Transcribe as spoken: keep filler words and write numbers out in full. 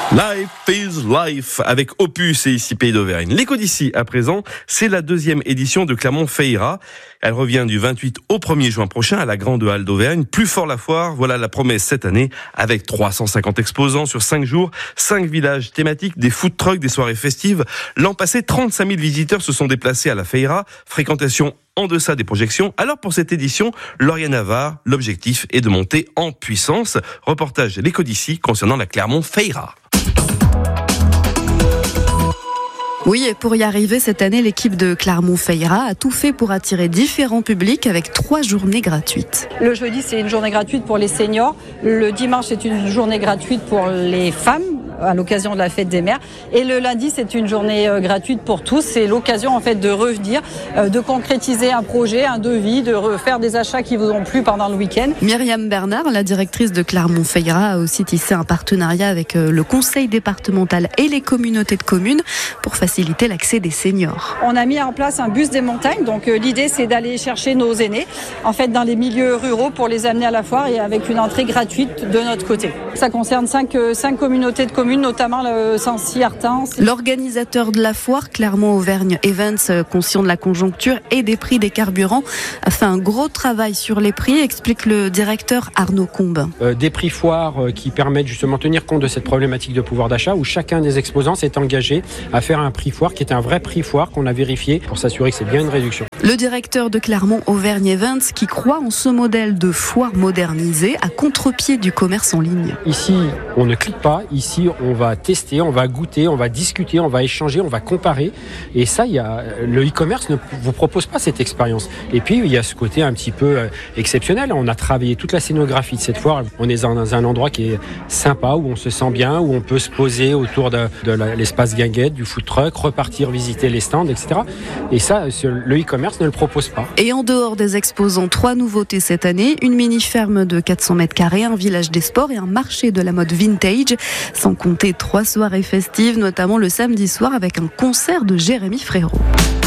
Life is Life avec Opus et ici Pays d'Auvergne. L'écho d'ici à présent, c'est la deuxième édition de Clermont Feira. Elle revient du vingt-huit au premier juin prochain à la Grande Halle d'Auvergne. Plus fort la foire, voilà la promesse cette année avec trois cent cinquante exposants sur cinq jours, cinq villages thématiques, des food trucks, des soirées festives. L'an passé, trente-cinq mille visiteurs se sont déplacés à la Feira. Fréquentation en deçà des projections. Alors pour cette édition, Lauriane Navarre, l'objectif est de monter en puissance. Reportage de l'écho d'ici concernant la Clermont Feira. Oui, et pour y arriver, cette année, l'équipe de Clermont Feira a tout fait pour attirer différents publics avec trois journées gratuites. Le jeudi, c'est une journée gratuite pour les seniors. Le dimanche, c'est une journée gratuite pour les femmes à l'occasion de la fête des mères. Et le lundi, c'est une journée gratuite pour tous. C'est l'occasion, en fait, de revenir, de concrétiser un projet, un devis, de refaire des achats qui vous ont plu pendant le week-end. Myriam Bernard, la directrice de Clermont Feira, a aussi tissé un partenariat avec le conseil départemental et les communautés de communes pour faciliter l'accès des seniors. On a mis en place un bus des montagnes. Donc, euh, l'idée, c'est d'aller chercher nos aînés, en fait, dans les milieux ruraux pour les amener à la foire et avec une entrée gratuite de notre côté. Ça concerne cinq, euh, cinq communautés de communes, notamment le Sancy-Artin. L'organisateur de la foire, Clermont Auvergne Events, conscient de la conjoncture et des prix des carburants, a fait un gros travail sur les prix, explique le directeur Arnaud Combe. Euh, des prix foires euh, qui permettent justement de tenir compte de cette problématique de pouvoir d'achat où chacun des exposants s'est engagé à faire un prix foire qui est un vrai prix foire qu'on a vérifié pour s'assurer que c'est bien une réduction. Le directeur de Clermont Auvergne Events qui croit en ce modèle de foire modernisée à contre-pied du commerce en ligne. Ici, on ne clique pas. Ici, on va tester, on va goûter, on va discuter, on va échanger, on va comparer. Et ça, il y a, le e-commerce ne vous propose pas cette expérience. Et puis, il y a ce côté un petit peu exceptionnel. On a travaillé toute la scénographie de cette foire. On est dans un endroit qui est sympa, où on se sent bien, où on peut se poser autour de, de l'espace guinguette, du food truck, repartir visiter les stands, et cetera. Et ça, le e-commerce ne le propose pas. Et en dehors des exposants, trois nouveautés cette année, une mini-ferme de quatre cents mètres carrés, un village des sports et un marché de la mode vintage, sans compter trois soirées festives, notamment le samedi soir avec un concert de Jérémy Frérot.